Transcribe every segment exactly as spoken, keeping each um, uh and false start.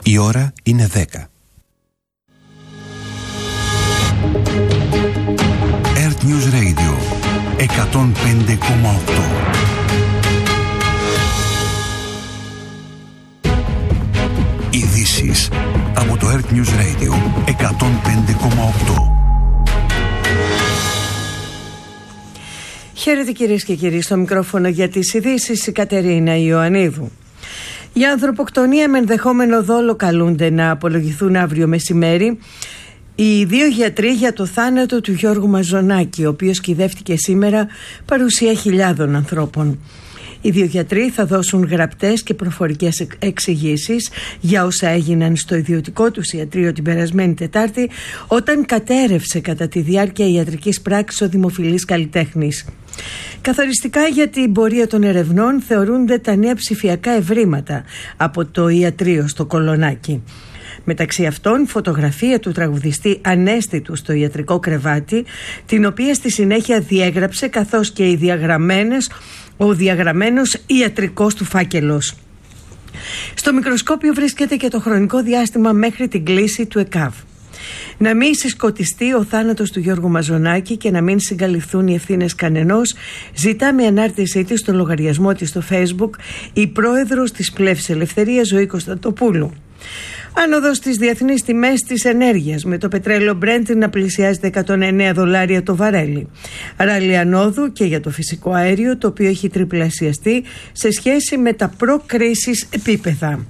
Η ώρα είναι δέκα. Earth News Radio εκατόν πέντε κόμμα οκτώ. Ειδήσεις από το Earth News Radio εκατόν πέντε κόμμα οκτώ. Χαίρετε κυρίες και κύριοι, στο μικρόφωνο για τις ειδήσεις η Κατερίνα Ιωαννίδου. Για ανθρωποκτονία με ενδεχόμενο δόλο καλούνται να απολογηθούν αύριο μεσημέρι οι δύο γιατροί για το θάνατο του Γιώργου Μαζονάκη, ο οποίος κυδεύτηκε σήμερα παρουσία χιλιάδων ανθρώπων. Οι δύο γιατροί θα δώσουν γραπτές και προφορικές εξηγήσεις για όσα έγιναν στο ιδιωτικό του ιατρείο την περασμένη Τετάρτη, όταν κατέρευσε κατά τη διάρκεια ιατρικής πράξης ο δημοφιλής καλλιτέχνης. Καθοριστικά για την πορεία των ερευνών θεωρούνται τα νέα ψηφιακά ευρήματα από το ιατρείο στο Κολονάκι. Μεταξύ αυτών, φωτογραφία του τραγουδιστή ανέστητου στο ιατρικό κρεβάτι, την οποία στη συνέχεια διέγραψε, καθώς και οι διαγραμμένες, ο διαγραμμένος ιατρικός του φάκελος. Στο μικροσκόπιο βρίσκεται και το χρονικό διάστημα μέχρι την κλίση του ΕΚΑΒ. Να μην συσκοτιστεί ο θάνατος του Γιώργου Μαζονάκη και να μην συγκαλυφθούν οι ευθύνες κανενός, ζητά με ανάρτησή της στο λογαριασμό της στο Facebook η πρόεδρος της Πλεύσης Ελευθερίας, Ζωή Κωνσταντοπούλου. Άνοδος στις διεθνείς τιμές της ενέργειας, με το πετρέλαιο Brent να πλησιάζει τα εκατόν εννέα δολάρια το βαρέλι. Ράλι ανόδου και για το φυσικό αέριο, το οποίο έχει τριπλασιαστεί σε σχέση με τα προ-κρίσης επίπεδα.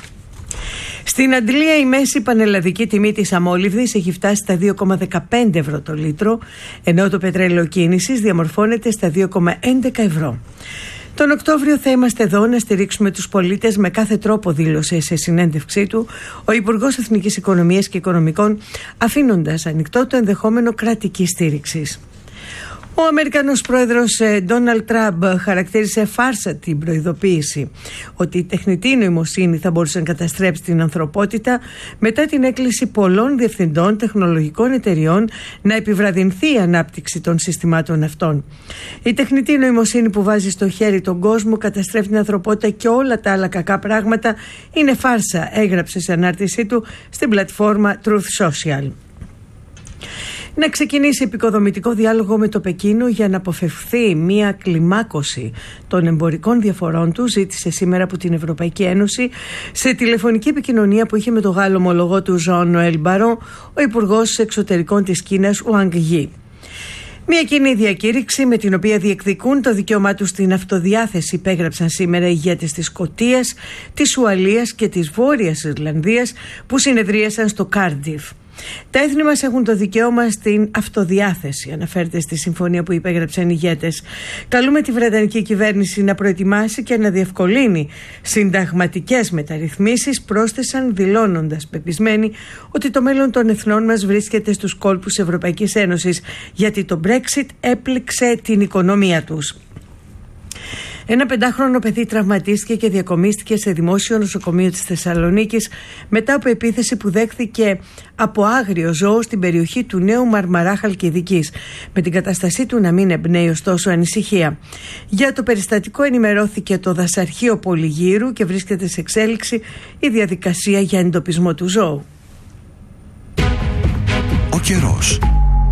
Στην Αντλία η μέση πανελλαδική τιμή της αμόλυβδης έχει φτάσει στα δύο κόμμα δεκαπέντε ευρώ το λίτρο, ενώ το πετρέλαιο κίνησης διαμορφώνεται στα δύο κόμμα έντεκα ευρώ. Τον Οκτώβριο θα είμαστε εδώ να στηρίξουμε τους πολίτες με κάθε τρόπο, δήλωσε σε συνέντευξή του ο Υπουργός Εθνικής Οικονομίας και Οικονομικών, αφήνοντας ανοιχτό το ενδεχόμενο κρατικής στήριξης. Ο Αμερικανός πρόεδρος Ντόναλντ Τραμπ χαρακτήρισε φάρσα την προειδοποίηση ότι η τεχνητή νοημοσύνη θα μπορούσε να καταστρέψει την ανθρωπότητα, μετά την έκκληση πολλών διευθυντών τεχνολογικών εταιριών να επιβραδυνθεί η ανάπτυξη των συστημάτων αυτών. Η τεχνητή νοημοσύνη που βάζει στο χέρι τον κόσμο, καταστρέφει την ανθρωπότητα και όλα τα άλλα κακά πράγματα είναι φάρσα, έγραψε σε ανάρτησή του στην πλατφόρμα Truth Social. Να ξεκινήσει επικοδομητικό διάλογο με το Πεκίνο για να αποφευχθεί μια κλιμάκωση των εμπορικών διαφορών του, ζήτησε σήμερα από την Ευρωπαϊκή Ένωση σε τηλεφωνική επικοινωνία που είχε με τον Γάλλο ομολογό του Ζαν Νοέλ Μπαρόν, ο Υπουργός Εξωτερικών της Κίνας Ουανγκ Γι. Μια κοινή διακήρυξη με την οποία διεκδικούν το δικαίωμά τους στην αυτοδιάθεση υπέγραψαν σήμερα οι ηγέτες της Σκωτίας, της Ουαλίας και της Βόρειας Ιρλανδίας που συνεδρίασαν στο Κάρντιφ. Τα έθνη μας έχουν το δικαίωμα στην αυτοδιάθεση, αναφέρεται στη συμφωνία που υπέγραψαν οι ηγέτες. Καλούμε τη Βρετανική κυβέρνηση να προετοιμάσει και να διευκολύνει συνταγματικές μεταρρυθμίσεις, πρόσθεσαν, δηλώνοντας πεπισμένοι ότι το μέλλον των εθνών μας βρίσκεται στους κόλπους της Ευρωπαϊκής Ένωσης, γιατί το Brexit έπληξε την οικονομία τους. Ένα πεντάχρονο παιδί τραυματίστηκε και διακομίστηκε σε δημόσιο νοσοκομείο της Θεσσαλονίκης μετά από επίθεση που δέχθηκε από άγριο ζώο στην περιοχή του Νέου Μαρμαρά Χαλκιδικής, με την κατάστασή του να μην εμπνέει ωστόσο ανησυχία. Για το περιστατικό ενημερώθηκε το Δασαρχείο Πολυγύρου και βρίσκεται σε εξέλιξη η διαδικασία για εντοπισμό του ζώου. Ο καιρός.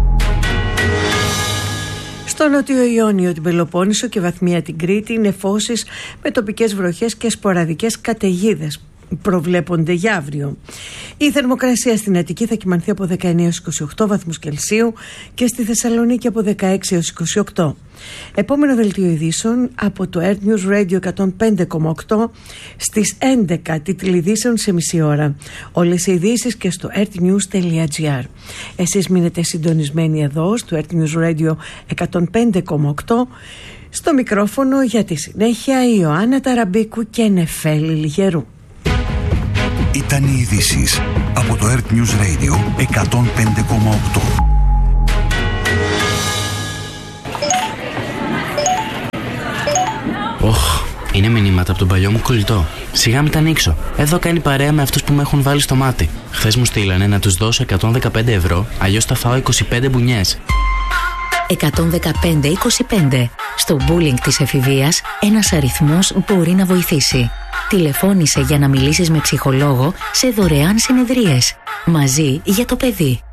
Στο Νότιο Ιόνιο, την Πελοπόννησο και βαθμία την Κρήτη, νεφώσεις με τοπικές βροχές και σποραδικές καταιγίδες προβλέπονται για αύριο. Η θερμοκρασία στην Αττική θα κυμανθεί από δεκαεννέα έως είκοσι οκτώ βαθμούς Κελσίου και στη Θεσσαλονίκη από δεκαέξι έως είκοσι οκτώ. Επόμενο δελτίο ειδήσεων από το Earth News Radio εκατόν πέντε κόμμα οκτώ στις έντεκα, τίτλοι ειδήσεων σε μισή ώρα. Όλες οι ειδήσεις και στο earthnews τελεία gr. Εσείς μείνετε συντονισμένοι εδώ στο Earth News Radio εκατόν πέντε κόμμα οκτώ. Στο μικρόφωνο για τη συνέχεια η Ιωάννα Ταραμπίκου και Νεφέλη Λιγερού. Ήταν οι ειδήσεις από το Earth News Radio εκατόν πέντε κόμμα οκτώ. Οχ, είναι μηνύματα από τον παλιό μου κολλητό. Σιγά μην τα ανοίξω. Εδώ κάνει παρέα με αυτούς που με έχουν βάλει στο μάτι. Χθες μου στείλανε να τους δώσω εκατόν δεκαπέντε ευρώ, αλλιώς θα φάω είκοσι πέντε μπουνιές. εκατόν δεκαπέντε είκοσι πέντε. Στο bullying της εφηβείας, ένας αριθμός μπορεί να βοηθήσει. Τηλεφώνησε για να μιλήσεις με ψυχολόγο σε δωρεάν συνεδρίες. Μαζί για το παιδί.